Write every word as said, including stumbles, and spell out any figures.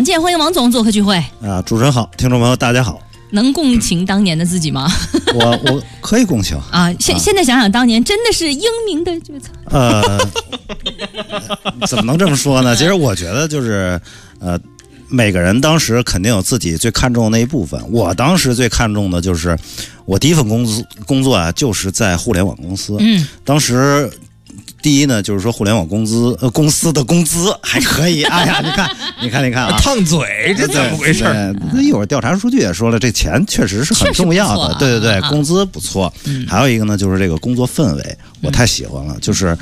见，欢迎王总做客聚会。 啊，主持人好，听众朋友大家好。 能共情当年的自己吗？ 我我可以共情啊。现、啊、现在想想，当年真的是英明的这个词。 呃，怎么能这么说呢？其实我觉得就是呃。每个人当时肯定有自己最看重的那一部分。我当时最看重的就是我第一份工作工作啊，就是在互联网公司。 嗯，当时第一呢，就是说互联网工资呃公司的工资还可以。哎呀，你看，你看，你看啊， 烫嘴，这怎么回事？ 那一会儿调查数据也说了，这钱确实是很重要的。 啊、 对对对，工资不错。嗯、还有一个呢，就是这个工作氛围，我太喜欢了，嗯、就是